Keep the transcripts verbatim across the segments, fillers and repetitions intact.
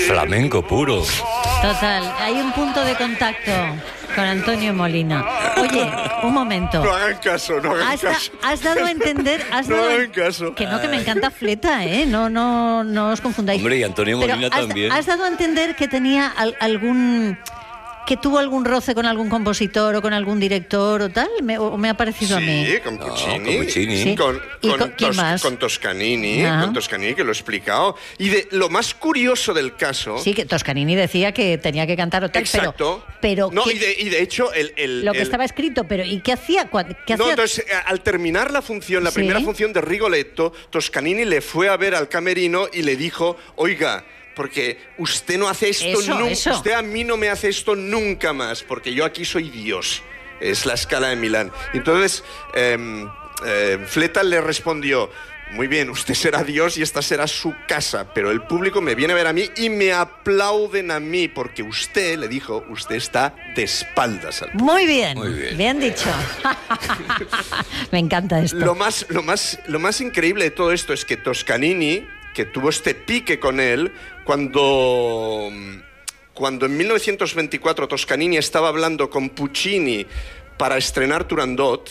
Flamenco puro. Total, hay un punto de contacto con Antonio Molina. Oye, un momento. No hagan caso, no hagan Has, da- caso. has dado a entender... Has No dado a- hagan caso. Que no, que me encanta Fleta, ¿eh? No, no, no os confundáis. Hombre, y Antonio Pero Molina has, también. Has dado a entender que tenía al- algún... que tuvo algún roce con algún compositor o con algún director o tal, me, o me ha parecido a mí. Sí, con Puccini. No, con Puccini. Sí. Con, ¿Y con con quién Tos- más? con Toscanini, Ajá. con Toscanini, que lo he explicado. Y de lo más curioso del caso... Sí, que Toscanini decía que tenía que cantar o tal, Exacto. pero... pero no, ¿qué- y de, y de hecho, el... el- lo que el- estaba escrito, pero ¿y qué hacía? cua- ¿Qué No, hacía? entonces, eh, al terminar la función, la Sí. primera función de Rigoletto, Toscanini le fue a ver al camerino y le dijo, oiga, porque usted no hace esto Eso, nunca, eso. usted a mí no me hace esto nunca más, porque yo aquí soy Dios. Es la Scala de Milán. Entonces, eh, eh, Fleta le respondió, muy bien, usted será Dios y esta será su casa, pero el público me viene a ver a mí y me aplauden a mí, porque usted, le dijo, usted está de espaldas al público. Muy bien, Muy bien. dicho. Me encanta esto. Lo más, lo, más, lo más increíble de todo esto es que Toscanini, que tuvo este pique con él, cuando, cuando en mil novecientos veinticuatro Toscanini estaba hablando con Puccini para estrenar Turandot,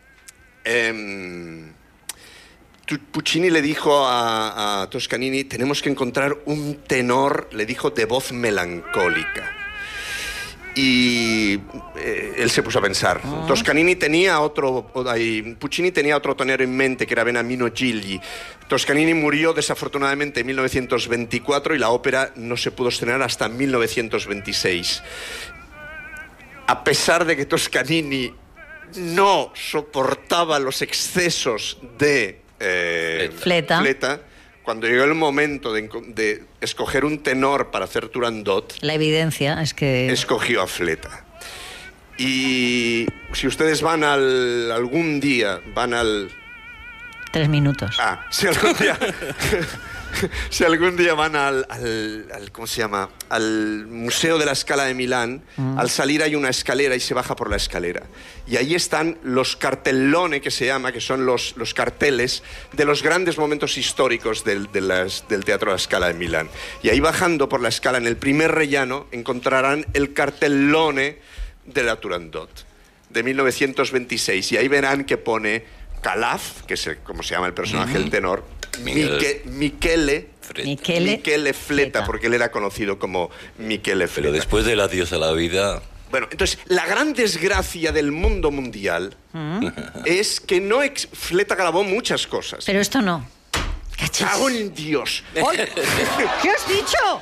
eh, Puccini le dijo a, a Toscanini, tenemos que encontrar un tenor, le dijo, de voz melancólica. Y eh, él se puso a pensar. Ah. Toscanini tenía otro, ay, Puccini tenía otro tenor en mente, que era Beniamino Gigli. Toscanini murió desafortunadamente en mil novecientos veinticuatro y la ópera no se pudo estrenar hasta mil novecientos veintiséis. A pesar de que Toscanini no soportaba los excesos de eh, Fleta. Fleta, cuando llegó el momento de, de escoger un tenor para hacer Turandot, La evidencia es que... escogió a Fleta. Y si ustedes van al... algún día, van al... Tres minutos. Ah, si algún día... si algún día van al, al, al... ¿cómo se llama? Al Museo de la Scala de Milán, Mm. al salir hay una escalera y se baja por la escalera. Y ahí están los cartellone, que se llama, que son los, los carteles de los grandes momentos históricos del, de las, del Teatro de la Scala de Milán. Y ahí bajando por la escala, en el primer rellano, encontrarán el cartellone de la Turandot, de mil novecientos veintiséis. Y ahí verán que pone Calaf, que es el, como se llama el personaje, el tenor, Miguel. Miche- Michele... Freta. Michele, Michele Fleta, Fleta. porque él era conocido como Michele Fleta. Pero después del adiós a la vida... Bueno, entonces, la gran desgracia del mundo mundial es que no... Ex... Fleta grabó muchas cosas. Pero esto no. Cachis. ¡Cago en Dios! ¡Ay! ¿Qué has dicho?